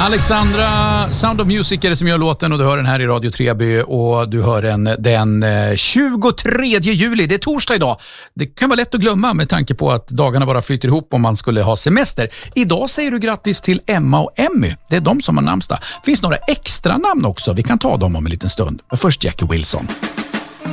Alexandra, Sound of Music är det som gör låten och du hör den här i Radio Treby och du hör den 23 juli. Det är torsdag idag. Det kan vara lätt att glömma med tanke på att dagarna bara flyter ihop om man skulle ha semester. Idag säger du grattis till Emma och Emmy. Det är de som har namnsdag. Finns några extra namn också. Vi kan ta dem om en liten stund. Men först Jackie Wilson.